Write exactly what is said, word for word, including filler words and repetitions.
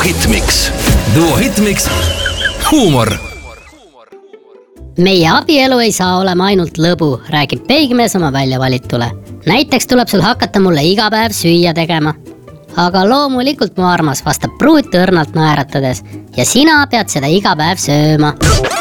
Hitmix. Duo Hitmix. Huumor. Meie abielu ei saa olema ainult lõbu, räägib peigmees oma väljavalitule. Näiteks tuleb sul hakata mulle iga päev süüa tegema. Aga loomulikult mu armas vastab pruut õrnalt naeratades ja sina pead seda iga päev sööma.